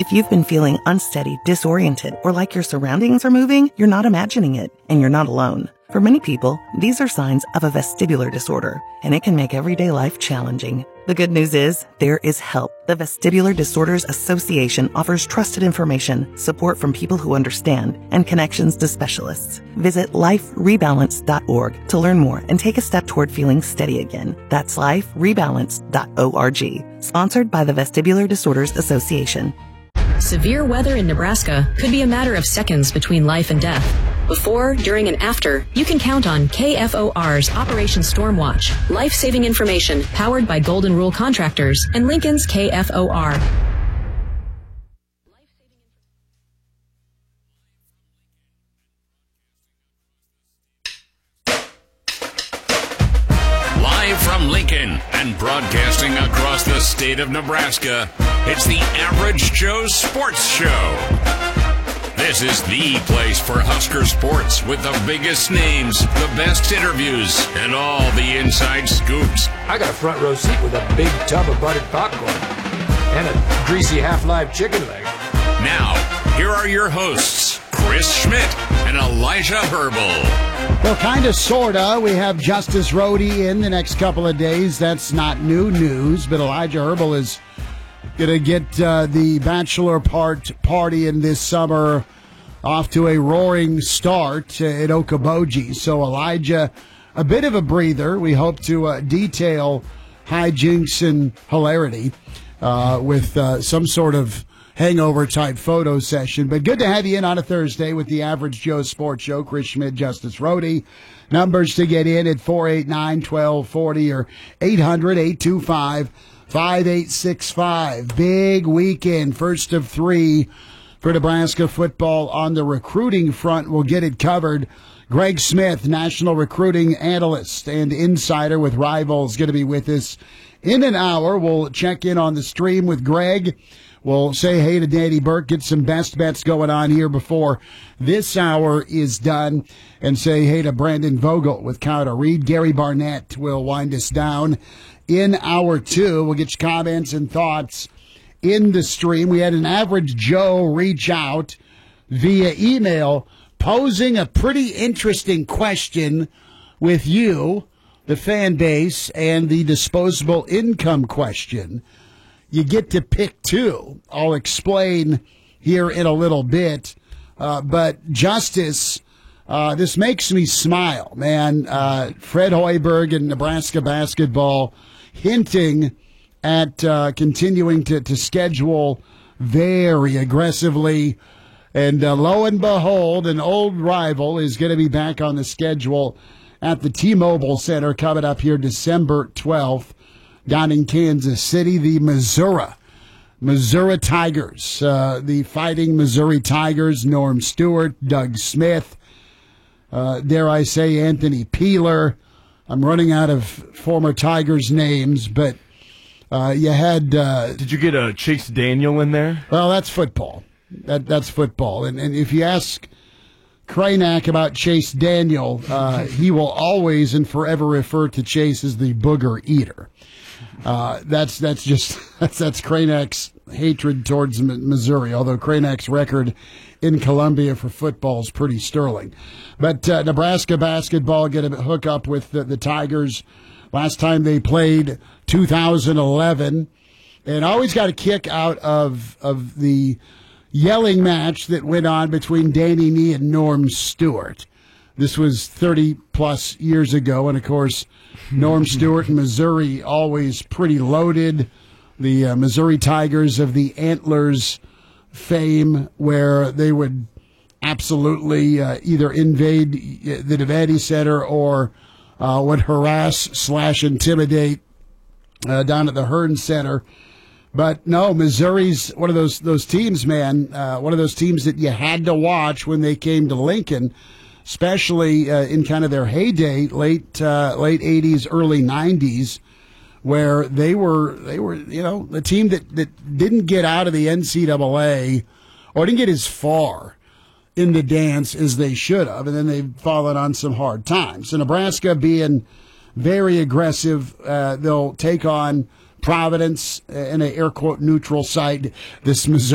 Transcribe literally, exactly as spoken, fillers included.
If you've been feeling unsteady, disoriented, or like your surroundings are moving, you're not imagining it, and you're not alone. For many people, these are signs of a vestibular disorder, and it can make everyday life challenging. The good news is, there is help. The Vestibular Disorders Association offers trusted information, support from people who understand, and connections to specialists. Visit life rebalance dot org to learn more and take a step toward feeling steady again. That's life rebalance dot org. Sponsored by the Vestibular Disorders Association. Severe weather in Nebraska could be a matter of seconds between life and death. Before, during, and after, you can count on K F O R's Operation Stormwatch, life-saving information powered by Golden Rule Contractors and Lincoln's K F O R. Live from Lincoln and broadcasting across the state of Nebraska, it's the Average Joe Sports Show. This is the place for Husker sports with the biggest names, the best interviews, and all the inside scoops. I got a front row seat with a big tub of buttered popcorn and a greasy half-live chicken leg. Now, here are your hosts, Chris Schmidt and Elijah Herbal. Well, kind of, sort of. We have Justice Rhodey in the next couple of days. That's not new news, but Elijah Herbal is going to get uh, the bachelor part party in this summer off to a roaring start uh, at Okoboji. So, Elijah, a bit of a breather. We hope to uh, detail hijinks and hilarity uh, with uh, some sort of hangover-type photo session. But good to have you in on a Thursday with the Average Joe Sports Show. Chris Schmidt, Justice Rhodey. Numbers to get in at four eight nine, one two four zero or eight hundred, eight two five, five eight six five. Big weekend, first of three for Nebraska football on the recruiting front. We'll get it covered. Greg Smith, national recruiting analyst and insider with Rivals, going to be with us in an hour. We'll check in on the stream with Greg. We'll say hey to Danny Burke, get some best bets going on here before this hour is done, and say hey to Brandon Vogel with Counter Reed. Gary Barnett will wind us down in hour two. We'll get your comments and thoughts in the stream. We had an Average Joe reach out via email posing a pretty interesting question with you, the fan base, and the disposable income question. You get to pick two. I'll explain here in a little bit. Uh, but, Justice, uh, this makes me smile, man. Uh, Fred Hoiberg and Nebraska basketball hinting at uh, continuing to, to schedule very aggressively. And uh, lo and behold, an old rival is going to be back on the schedule at the T-Mobile Center coming up here December twelfth. Down in Kansas City, the Missouri, Missouri Tigers, uh, the Fighting Missouri Tigers, Norm Stewart, Doug Smith, uh, dare I say Anthony Peeler. I'm running out of former Tigers names, but uh, you had... Uh, Did you get a Chase Daniel in there? Well, that's football. That That's football. And, and if you ask Kranak about Chase Daniel, uh, he will always and forever refer to Chase as the booger eater. Uh, that's that's just that's that's Kranak's hatred towards M- Missouri. Although Kranak's record in Columbia for football is pretty sterling, but uh, Nebraska basketball get a hook up with the, the Tigers. Last time they played, two thousand eleven, and always got a kick out of of the yelling match that went on between Danny Nee and Norm Stewart. This was thirty plus years ago, and of course, Norm Stewart and Missouri always pretty loaded. The uh, Missouri Tigers of the Antlers fame, where they would absolutely uh, either invade the Devaney Center or uh, would harass slash intimidate uh, down at the Hearn Center. But no, Missouri's one of those those teams, man. Uh, one of those teams that you had to watch when they came to Lincoln, especially uh, in kind of their heyday, late uh, late eighties, early nineties, where they were they were you know the team that, that didn't get out of the N C double A or didn't get as far in the dance as they should have, and then they've fallen on some hard times. So Nebraska being very aggressive, uh, they'll take on Providence in an air quote neutral site this Missouri.